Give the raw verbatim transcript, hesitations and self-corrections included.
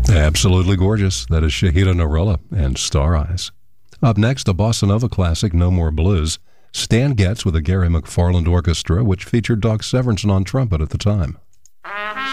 Absolutely gorgeous. That is Shahida Narella and Star Eyes. Up next, a bossa nova classic, No More Blues. Stan Getz with a Gary McFarland orchestra, which featured Doc Severinsen on trumpet at the time.